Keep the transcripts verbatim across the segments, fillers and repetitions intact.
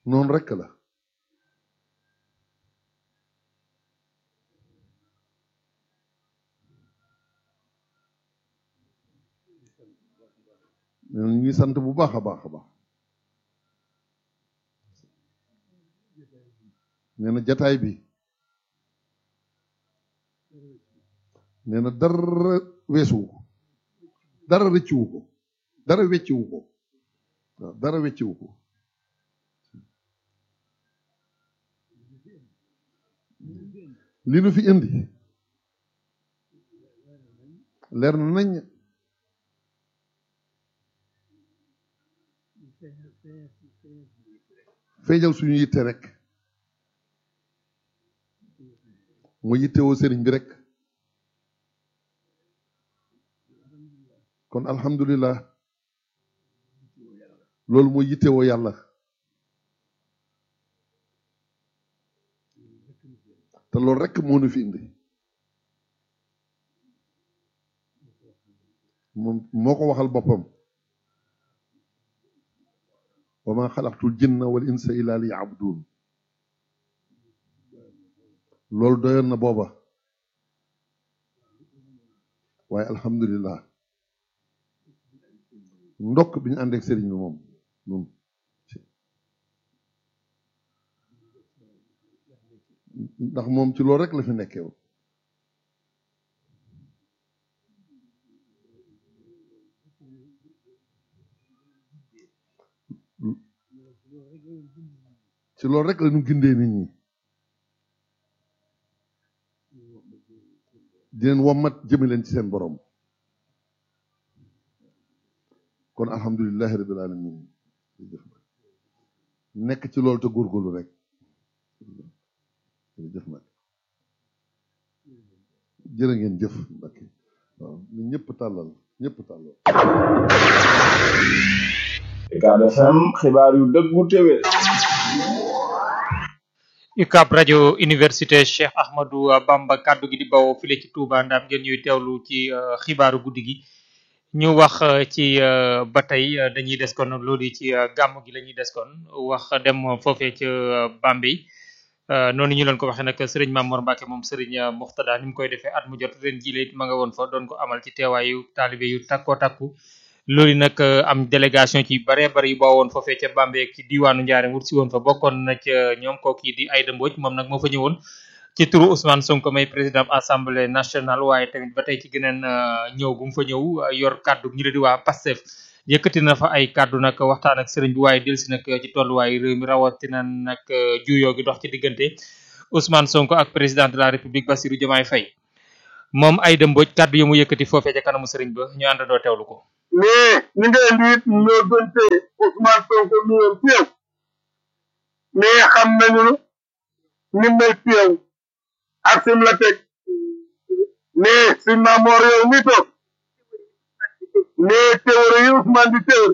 noonu rekk la. ñu ngi sant bu baax a baax a baax. nee na jataay bi nee na dara weesuwu ko, dara rëcciwu ko, dara wecciwu ko, waaw dara wecciwu ko. li nu fi indi leer na nañ. feeñal suñu yitte rek, mu yittewoo sëriñ bi rek. kon alhamdulillah, loolu mooy yittewoo yàlla. te loolu rek moo nu fi indi. moom moo ko waxal boppam. wa ma xalaqtul jinna wal insa illa li yabudun. loolu doyoon na booba, waaye alhamdulillah ndokk bi ñu àndeek sëriñ bi moom moom ndax moom ci loolu rek la fi nekkee woon. ci loolu rek la ñu gindee nit ñi, di leen wommat jëme leen ci seen borom. kon alhamdulilahi rabbil alamin. nekk ci loolu te góorgóorlu rek. jërëjëf nag jërë ngeen jëf Mbacke. waaw ñu ñëpp tàllal ñëpp tàllal. Ucab F M xibaar yu dëggu téwé. UCAB rajo université Cheikh Ahmadou Bamba kaddu gi di bawoo file ci Touba Ndam ngeen ñuy teewlu ci xibaaru guddi gi. ñu wax ci ba tey dañuy des kon loolu ci gàmm gi la ñuy des kon wax dem foofee ca Bambey noonu ñu leen ko waxee nag sëriñ Mamour Mbacke moom sëriñ Muxtada ni mu koy defee at mu jot ren jii it ma nga woon fa doon ko amal ci teewaayu taalibe yu takkoo takku. loolu nag am délégation ci bare bare yu boo woon foofee ca Bambey ci diwaanu Ndiarème wut si woon fa bokkoon na ca ñoom kooku di Aïda Mbodj moom nag moo fa ñëwoon ci turu Ousmane Sonko may président assemblée nationale waaye tamit ba tey ci geneen ñëw gu mu fa ñëw yor kaddu ñu la di waa Pastef yëkkati na fa ay kaddu nag waxtaan ak sëriñ bi waaye delsi nag ci tolluwaayu réew mi rawatina nag juyoo gi dox ci diggante Ousmane Sonko ak président de la République Bassirou Diomaye Faye moom Aïda Mbodj kaddu yi mu yëkkati foofee ca kanamu sëriñ ba ñu àndandoo teewlu ko. mais ni nga indi it ñoo donte Ousmane Sonko ñu woon teew mais xam nañu ni mel teew ak sim la teg mais si Mamoor yow mi toog mais teewre yi Ousmane di teewr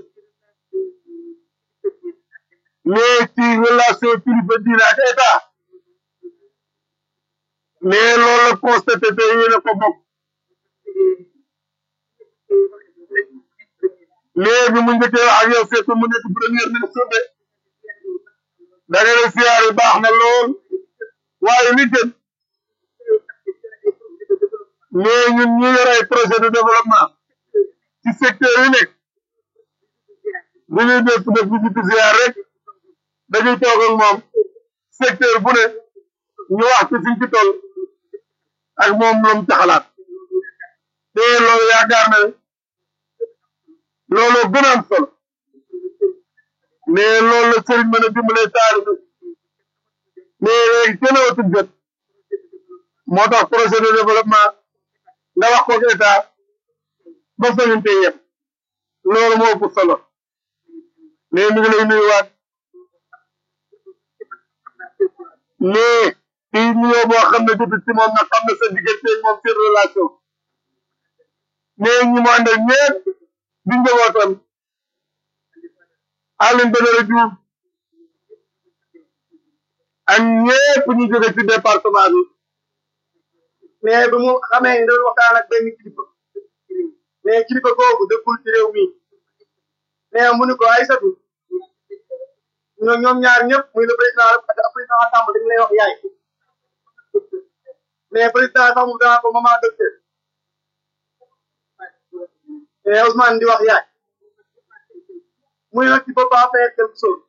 mais ci relation kilifa diine ak état mais loolu la constaté te yéen a ko bokk léegi mu njëkkee wax ak yow fekk mu nekk premier ministre de da nga ne siyaar yi baax na lool waaye li gën mais ñun ñu yor ay projet de développement ci secteur yi nekk bu ñuy def def visite siyaar rek dañuy toog ak moom secteur bu ne ñu wax ci fiñ ci toll ak moom lu mu ci xalaat te loolu yaakaar na loolu gën a am solo mais loolu la sëriñ mën a dimbalee taalibe mais léegi kenn watul jot moo tax projet de développement nga wax ko état ba sañante yëpp loolu moo ëpp solo mais mi ngi lay nuyuwaat mais ci nuyoo boo xam ne jotul ci moom nag xam na sa diggante moom seen relation mais ñi mu àndal ñëpp di njabootam Alioune Badara Diouf ak ñëpp ñu jóge ci département bi mais bu mu xamee nga doon waxtaan ak benn kilifa mais kilifa googu dëkkul ci réew mi mais mu ni ko Aïssatou ñoom ñoom ñaar ñëpp muy le président ak président assemblée dañu lay wax yaay mais président assemblée danaa ko maman docteur mais Ousmane di wax yaay muy nag ci boppam faire quelque chose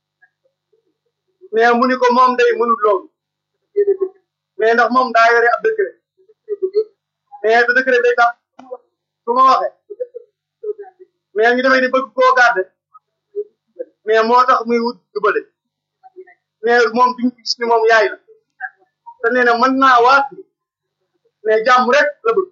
mais mu ni ko moom day mënul loolu mais ndax moom daa yore ab décret mais te décret day tax su ma waxee mais ñu demee ni bëgg koo garder mais moo tax muy wut jubale mais moom duñ gis ni moom yaay la te nee na mën naa waat mais jàmm rek la bëgg.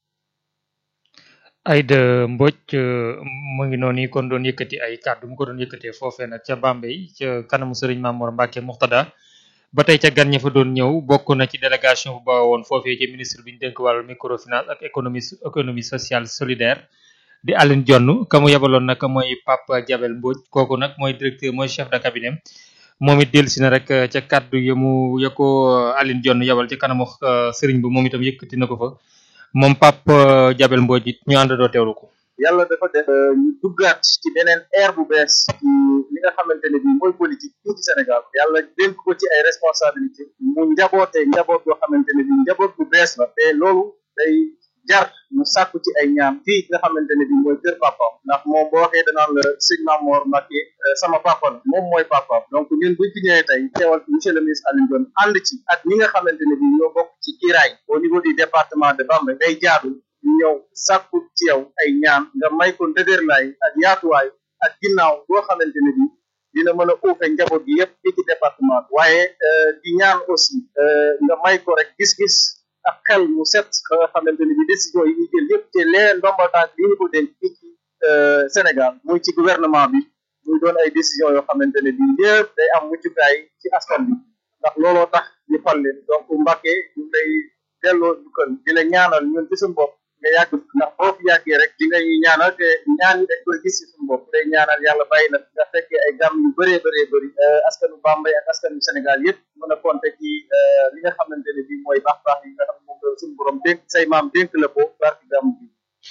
Aïda Mbodj mu ngi noonu kon doon yëkkati ay kàddu mu ko doon yëkkatee foofee nag ca Bambey ca kanamu Serigne Mamour Mbacke Muxtada ba tey ca gan ña fa doon ñëw bokk na ci délégation bu ba woon foofee ci ministre bi ñu dénk wàllu microfinance ak économie économie sociale solidaire di Aline Dione ka mu yebaloon nag mooy Pape Diabel Mbodj kooku nag mooy directeur mooy chef de cabinet moom it dellusi na rek ca kàddu ya mu ya ko Aline Dione yebal ca kanamu Serigne bi moom itam yëkkati na ko fa. moom Pape Diabel Mbodj it ñu àndandoo teewlu ko. yàlla dafa def ñu duggaat ci beneen ère bu bees ci li nga xamante ne bii mooy politique fii ci Sénégal yàlla dénk ko ci ay responsabilité mu njaboote njaboot yoo xamante ne bii njaboot bu bees la te loolu day jar mu sàkku ci ay ñaan fii nga xamante ne bii mooy kër papaam ndax moom boo waxee danaan la sëñ Mamour Mbacke sama papa la moom mooy papaam donc ñun buñ fi ñëwee tey teewal monsieur le ministre Aline Dione ànd ci ak ñi nga xamante ne bii ñoo bokk ci kiiraay au niveau du département de Bambey day jaadu ñu ñëw sàkku ci yow ay ñaan nga may ko ndëgërlaay ak yaatuwaay ak ginnaaw boo xamante ne bii dina mën a uufe njaboot gi yëpp fii ci département bi waaye di ñaan aussi nga may ko rek gis-gis ak xel mu set ba nga xamante ne bii décision yi ñuy jël yëpp te lee ndombal tànk yi ñu ko dénk fii ci Sénégal muy ci gouvernement bi muy doon ay décision yoo xamante ne bii yëpp day am muccukaay ci askan bi ndax looloo tax ñu fal leen donc Mbacke ñu lay delloo jukkal di la ñaanal ñun ci suñu bopp nga yàgg ndax boo fi yàggee rek di ngay ñaanal te ñaan yi dañ koy gis ci suñu bopp day ñaanal yàlla bàyyi la nga fekkee ay gàmm yu bëree bëree bëri askanu Bambey ak askanu Sénégal yëpp mën a compter ci li nga xamante ne bii mooy baax baax yi nga xam moom la suñu borom dénk say maam dénk la ko barki gàmm bi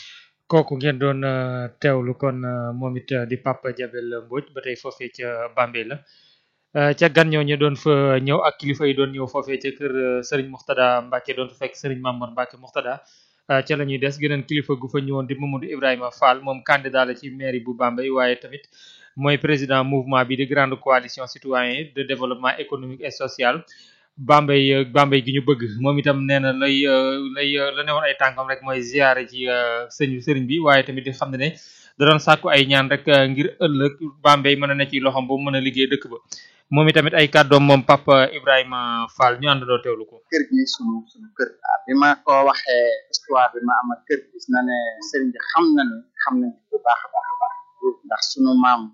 kooku ngeen doon teewlu kon moom it di Pape Diabel Mbodj ba tey foofee ca Bambey la ca gan ñoo ñu doon fa ñëw ak kilifa yi doon ñëw foofee ca kër Serigne Muxtada Mbacke doon fa fekk Serigne Mamour Mbacke Muxtada ca la ñuy des geneen kilifa gu fa ñëwoon di Mamadou Ibrahima Fall moom candidat la ci mairie bu Bambey waaye tamit mooy président mouvement bi di grande coalition citoyen de développement économique et social Bambey Bambey gi ñu bëgg moom itam nee na lay lay la ne woon ay tànkam rek mooy ziare ci sëñ sëriñ bi waaye tamit di xam ne ne da doon sàkku ay ñaan rek ngir ëllëg Bambey mën a ne ci loxoom ba mën a liggéey dëkk ba moom itamit ay kàddoom moom Papa Ibrahima Fall ñu àndandoo teewlu ko. kër gi sunu sunu kër bi ma ko waxee histoire bi ma am ak kër gis na ne sëriñ bi xam na ne xam nañ bu baax a baax a baax ndax sunu maam